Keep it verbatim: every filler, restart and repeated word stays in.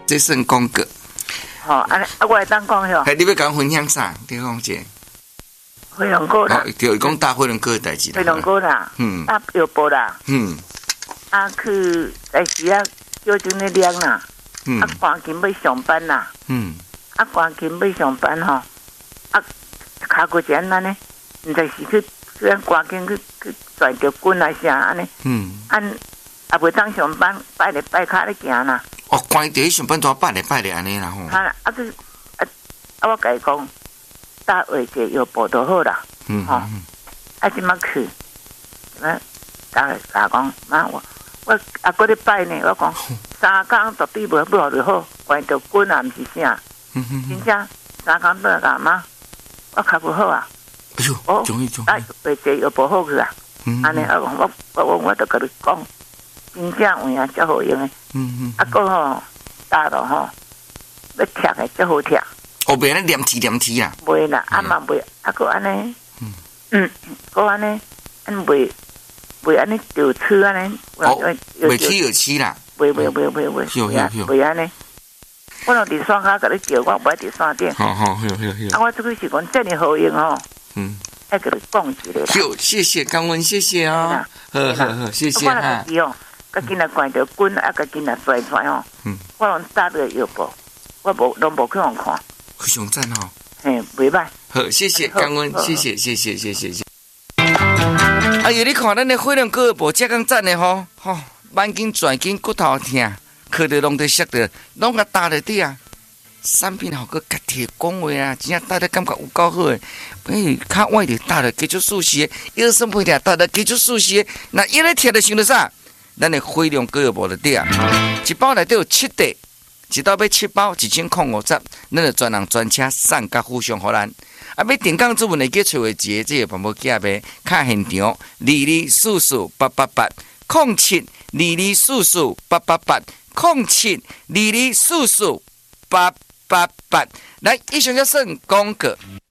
这算广告。 吼，安尼啊，我会当讲哟。 嘿，你要甲我分享啥？你讲者。 飞龙哥啦， 就讲搭飞龙哥的代志啦。 飞龙哥啦，嗯，搭药布啦，嗯，啊去在时啊叫阵咧练啦，嗯，啊赶紧要上班啦，嗯，啊赶紧要上班吼，啊骹骨一安尼，毋知是去去咱赶紧去去拽着棍啊啥安尼，嗯，按啊袂当上班，拜日拜骹咧行啦。 哦，关伫上班怎拜日拜日安尼啦吼。 啊啊去啊啊我甲伊讲。搭位者药布就好啦，嗯，吼、哦，啊，即马去，啊，大家讲，妈我我啊，嗰啲拜呢，我讲三工绝对袂不好就好，关着棍啊，毋是啥，真正三工倒来干嘛？我脚骨好啊， 哎呦，哦，终于终于， 啊，位者药布好去啊，安尼我讲我我我我都甲你讲，真正有影才好用诶，嗯嗯，啊个吼搭落吼，要贴诶才好贴。 后边咧黏贴黏贴啦， 袂啦，啊嘛袂，啊个安尼，嗯，嗯，个安尼，安袂袂安尼掉刺安尼， 哦，袂起有起啦， 袂袂袂袂袂， 有有有， 袂安尼。我若伫山骹甲你叫，我袂伫山顶。 好好有有有。 啊，我这个是讲真诶好用吼，嗯，爱甲你讲一个啦。 有，谢谢感恩，谢谢哦，好好好，谢谢哈。 我哦，甲囡仔关着棍，啊，甲囡仔拽拽哦，嗯，我拢搭着药布，我无拢无去互看。 非常赞哦， 嘿，袂歹。 好，谢谢感恩，谢谢谢谢谢谢谢。哎呀，你看咱的飞龙哥无遮咁赞的吼，吼，慢筋转筋骨头疼，靠着拢得摔着，拢甲搭在底啊。产品好个家己讲话啊，真正搭得感觉有够好诶。哎，较歪着搭着继续舒适，腰酸背痛搭着继续舒适。那一咧贴着想着啥？咱的飞龙哥无得底啊，一包内底有七块。一道要七包一千块五十，咱就专人专车送甲互相互咱。啊，要定岗主文会记找话一个，这个办法记呗。卡现场二二四四八八八零七二二四四八八八零七二二四四八八八。来，以上就算广告。